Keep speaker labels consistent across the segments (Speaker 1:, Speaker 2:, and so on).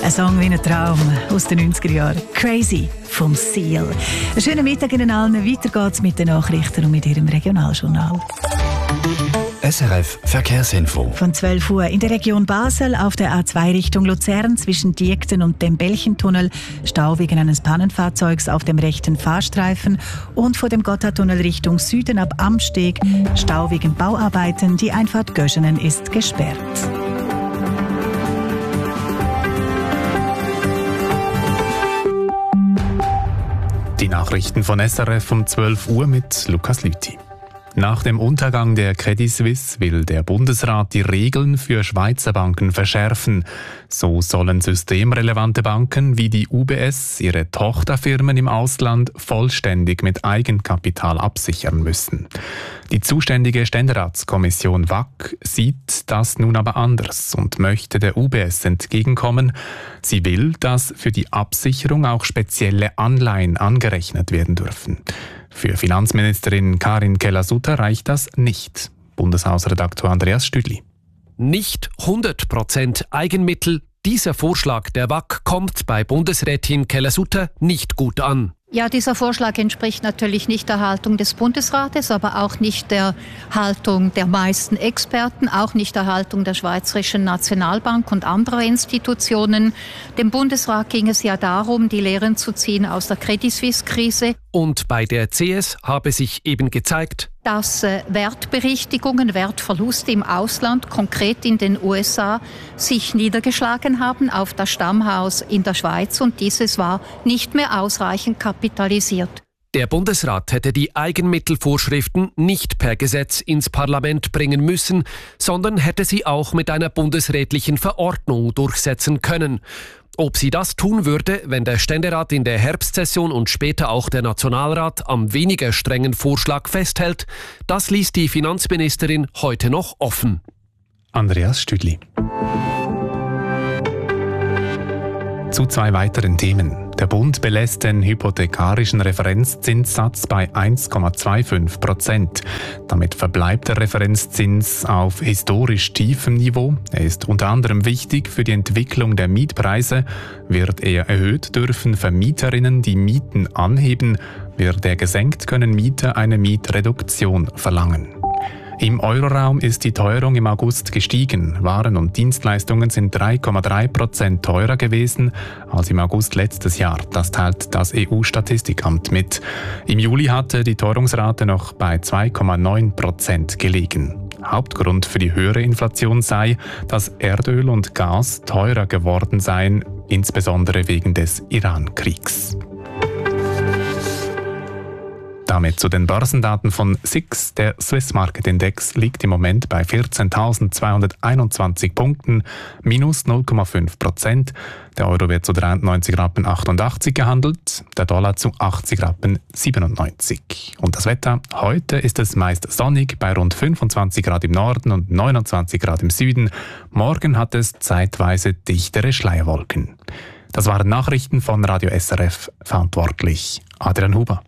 Speaker 1: Ein Song wie ein Traum aus den 90er Jahren. «Crazy» vom Seal. Einen schönen Mittag Ihnen allen. Weiter geht's mit den Nachrichten und mit Ihrem Regionaljournal.
Speaker 2: SRF Verkehrsinfo.
Speaker 1: Von 12 Uhr in der Region Basel auf der A2 Richtung Luzern zwischen Diekten und dem Belchentunnel Stau wegen eines Pannenfahrzeugs auf dem rechten Fahrstreifen und vor dem Gotthardtunnel Richtung Süden ab Amsteg Stau wegen Bauarbeiten. Die Einfahrt Göschenen ist gesperrt.
Speaker 3: Die Nachrichten von SRF um 12 Uhr mit Lukas Lüthi. Nach dem Untergang der Credit Suisse will der Bundesrat die Regeln für Schweizer Banken verschärfen. So sollen systemrelevante Banken wie die UBS ihre Tochterfirmen im Ausland vollständig mit Eigenkapital absichern müssen. Die zuständige Ständeratskommission WAC sieht das nun aber anders und möchte der UBS entgegenkommen. Sie will, dass für die Absicherung auch spezielle Anleihen angerechnet werden dürfen. Für Finanzministerin Karin Keller-Sutter reicht das nicht. Bundeshausredaktor Andreas Stüdli.
Speaker 4: Nicht 100% Eigenmittel. Dieser Vorschlag der WAC kommt bei Bundesrätin Keller-Sutter nicht gut an.
Speaker 5: Ja, dieser Vorschlag entspricht natürlich nicht der Haltung des Bundesrates, aber auch nicht der Haltung der meisten Experten, auch nicht der Haltung der Schweizerischen Nationalbank und anderer Institutionen. Dem Bundesrat ging es ja darum, die Lehren zu ziehen aus der Credit Suisse-Krise.
Speaker 4: Und bei der CS habe sich eben gezeigt,
Speaker 5: dass Wertberichtigungen, Wertverluste im Ausland, konkret in den USA, sich niedergeschlagen haben auf das Stammhaus in der Schweiz und dieses war nicht mehr ausreichend kapitalisiert.
Speaker 4: Der Bundesrat hätte die Eigenmittelvorschriften nicht per Gesetz ins Parlament bringen müssen, sondern hätte sie auch mit einer bundesrätlichen Verordnung durchsetzen können. Ob sie das tun würde, wenn der Ständerat in der Herbstsession und später auch der Nationalrat am weniger strengen Vorschlag festhält, das ließ die Finanzministerin heute noch offen.
Speaker 3: Andreas Stüdli. Zu zwei weiteren Themen. Der Bund belässt den hypothekarischen Referenzzinssatz bei 1,25%. Damit verbleibt der Referenzzins auf historisch tiefem Niveau. Er ist unter anderem wichtig für die Entwicklung der Mietpreise. Wird er erhöht, dürfen Vermieterinnen die Mieten anheben. Wird er gesenkt, können Mieter eine Mietreduktion verlangen. Im Euroraum ist die Teuerung im August gestiegen. Waren und Dienstleistungen sind 3,3% teurer gewesen als im August letztes Jahr. Das teilt das EU-Statistikamt mit. Im Juli hatte die Teuerungsrate noch bei 2,9% gelegen. Hauptgrund für die höhere Inflation sei, dass Erdöl und Gas teurer geworden seien, insbesondere wegen des Iran-Kriegs. Damit zu den Börsendaten von SIX. Der Swiss Market Index liegt im Moment bei 14.221 Punkten, minus 0,5%. Der Euro wird zu 93,88 Rappen gehandelt, der Dollar zu 80,97 Rappen. Und das Wetter? Heute ist es meist sonnig bei rund 25 Grad im Norden und 29 Grad im Süden. Morgen hat es zeitweise dichtere Schleierwolken. Das waren Nachrichten von Radio SRF, verantwortlich Adrian Huber.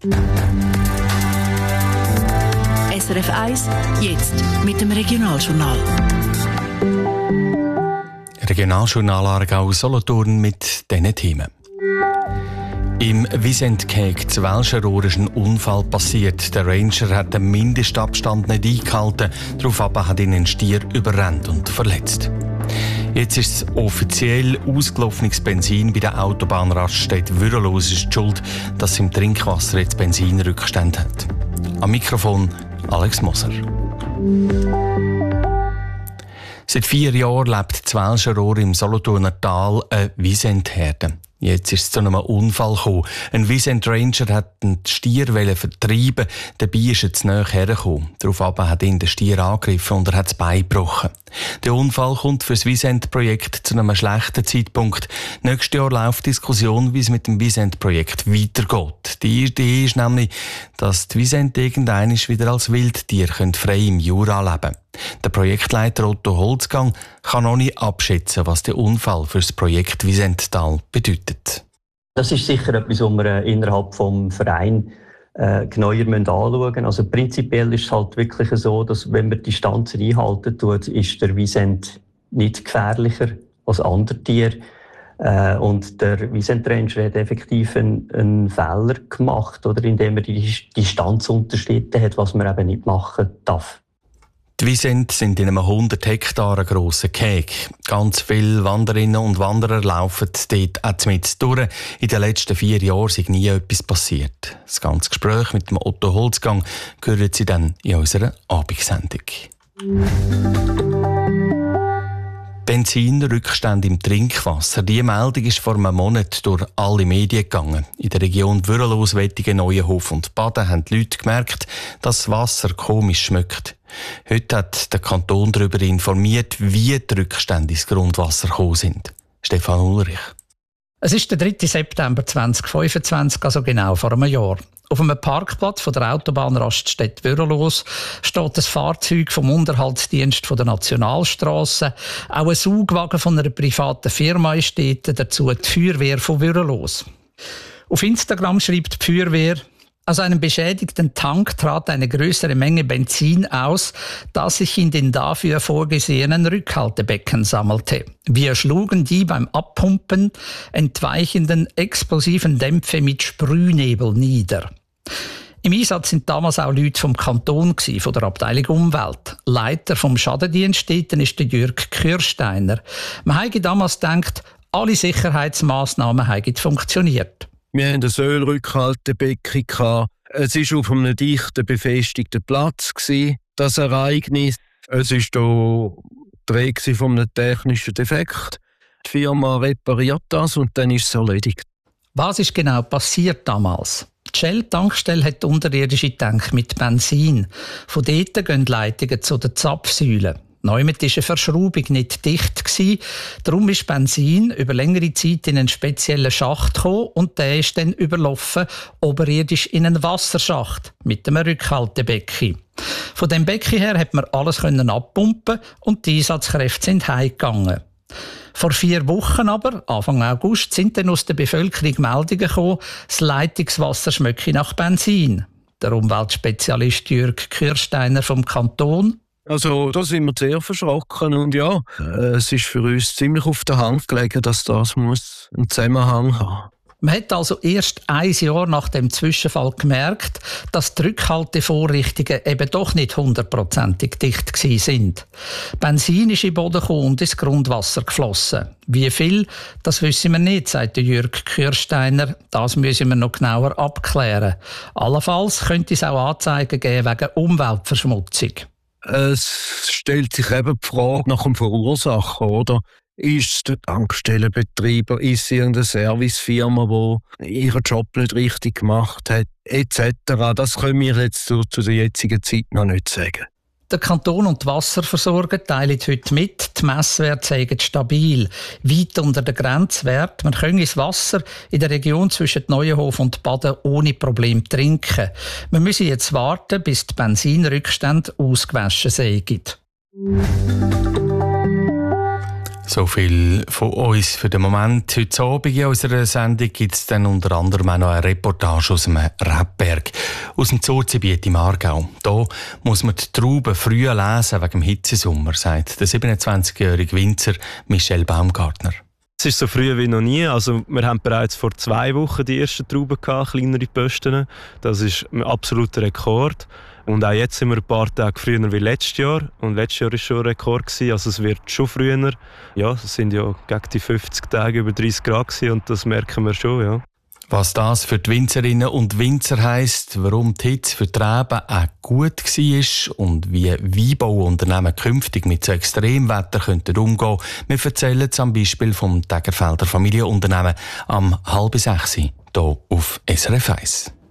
Speaker 1: SRF 1, jetzt mit dem Regionaljournal.
Speaker 2: Regionaljournal Aargau Solothurn mit diesen Themen. Im Wiesentkäg zu Welscherohr ist ein Unfall passiert. Der Ranger hat den Mindestabstand nicht eingehalten. Daraufhin hat ihn ein Stier überrennt und verletzt. Jetzt ist es offiziell: ausgelaufenes Benzin bei der Autobahnraststätte Würrelos ist die schuld, dass es im Trinkwasser jetzt Benzinrückstände hat. Am Mikrofon Alex Moser. Seit 4 Jahren lebt zu Welscherohr im Solothurner Tal eine Wiesent-Herde. Jetzt ist es zu einem Unfall gekommen. Ein Wiesent Ranger hat einen Stier vertreiben, dabei ist er zu nahe hergekommen. Daraufhin hat ihn der Stier angegriffen und er hat das Bein gebrochen. Der Unfall kommt für das Wiesent-Projekt zu einem schlechten Zeitpunkt. Nächstes Jahr läuft Diskussion, wie es mit dem Wiesent-Projekt weitergeht. Die Idee ist nämlich, dass die Wiesent irgendwann wieder als Wildtier frei im Jura leben können. Der Projektleiter Otto Holzgang kann noch nicht abschätzen, was der Unfall für das Projekt Wiesental bedeutet.
Speaker 6: Das ist sicher etwas, was wir innerhalb des Vereins genauer anschauen müssen. Also prinzipiell ist es halt wirklich so, dass wenn man die Distanzen einhalten tut, ist der Wiesent nicht gefährlicher als andere Tiere. Und der Wiesent-Ranger hat effektiv einen Fehler gemacht, oder, indem er die Distanz unterschritten hat, was man eben nicht machen darf.
Speaker 2: Die Wiesent sind in einem 100 Hektaren grossen Gehege. Ganz viele Wanderinnen und Wanderer laufen dort auch mit durch. In den letzten 4 Jahren ist nie etwas passiert. Das ganze Gespräch mit dem Otto Holzgang hören Sie dann in unserer Abendsendung. Benzinrückstände im Trinkwasser. Diese Meldung ist vor einem Monat durch alle Medien gegangen. In der Region Würrelos, Wettigen, Neuenhof und Baden haben die Leute gemerkt, dass das Wasser komisch schmeckt. Heute hat der Kanton darüber informiert, wie die Rückstände ins Grundwasser gekommen sind. Stefan Ulrich.
Speaker 7: Es ist der 3. September 2025, also genau vor einem Jahr. Auf einem Parkplatz von der Autobahnraststätte Würrelos steht ein Fahrzeug vom Unterhaltsdienst der Nationalstrasse. Auch ein Saugwagen von einer privaten Firma ist dort, dazu die Feuerwehr von Würrelos. Auf Instagram schreibt die Feuerwehr: Aus einem beschädigten Tank trat eine größere Menge Benzin aus, das sich in den dafür vorgesehenen Rückhaltebecken sammelte. Wir schlugen die beim Abpumpen entweichenden explosiven Dämpfe mit Sprühnebel nieder. Im Einsatz sind damals auch Leute vom Kanton, von der Abteilung Umwelt. Leiter vom Schadendienst dort ist der Jürg Kürsteiner. Man habe damals gedacht, alle Sicherheitsmaßnahmen haben funktioniert.
Speaker 8: Wir hatten ein Ölrückhaltebecken. Es war auf einem dichten, befestigten Platz, das Ereignis. Es war hier Dreh von einem technischen Defekt. Die Firma repariert das und dann ist es erledigt.
Speaker 7: Was ist genau passiert damals? Die Shell-Tankstelle hat unterirdische Tanks mit Benzin. Von dort gehen Leitungen zu den Zapfsäulen. Neumet war eine Verschraubung nicht dicht gewesen. Darum ist Benzin über längere Zeit in einen speziellen Schacht gekommen und der ist dann überlaufen, oberirdisch in einen Wasserschacht mit einem Rückhaltebecken. Von dem Becken her hat man alles abpumpen und die Einsatzkräfte sind heimgegangen. Vor 4 Wochen aber, Anfang August, sind dann aus der Bevölkerung Meldungen gekommen, das Leitungswasser schmecke nach Benzin. Der Umweltspezialist Jürg Kürsteiner vom Kanton:
Speaker 8: Also, da sind wir sehr verschrocken und ja, es ist für uns ziemlich auf der Hand gelegen, dass das muss einen Zusammenhang haben.
Speaker 7: Man hat also erst 1 Jahr nach dem Zwischenfall gemerkt, dass die Rückhaltevorrichtungen eben doch nicht 100%ig dicht sind. Benzin ist in den Boden gekommen und ins Grundwasser geflossen. Wie viel, das wissen wir nicht, sagt Jürg Kürsteiner. Das müssen wir noch genauer abklären. Allenfalls könnte es auch Anzeigen geben wegen Umweltverschmutzung.
Speaker 8: Es stellt sich eben die Frage nach dem Verursacher, oder? Ist es der Tankstellenbetreiber, ist es irgendeine Servicefirma, die ihren Job nicht richtig gemacht hat, etc. Das können wir jetzt zu der jetzigen Zeit noch nicht sagen.
Speaker 7: Der Kanton und die Wasserversorger teilen heute mit, die Messwerte seien stabil, weit unter den Grenzwert. Man könne das Wasser in der Region zwischen Neuenhof und Baden ohne Problem trinken. Man müsse jetzt warten, bis die Benzinrückstände ausgewaschen seien.
Speaker 2: So viel von uns für den Moment. Heute Abend in unserer Sendung gibt es dann unter anderem auch noch eine Reportage aus dem Rebberg, aus dem Zollgebiet im Aargau. Da muss man die Trauben früh lesen wegen dem Hitzesommer, sagt der 27-jährige Winzer Michel Baumgartner.
Speaker 9: Es ist so früh wie noch nie. Also wir haben bereits vor 2 Wochen die ersten Trauben gehabt, kleinere Posten. Das ist ein absoluter Rekord. Und auch jetzt sind wir ein paar Tage früher wie letztes Jahr. Und letztes Jahr war schon ein Rekord. Also es wird schon früher. Ja, es sind ja gegen die 50 Tage über 30 Grad gewesen, und das merken wir schon, ja.
Speaker 2: Was das für die Winzerinnen und Winzer heisst, warum die Hitze für die Reben auch gut war und wie Weinbauunternehmen künftig mit so Extremwetter umgehen könnten, wir erzählen es am Beispiel vom Tägerfelder Familienunternehmen am 5:30 hier auf SRF 1.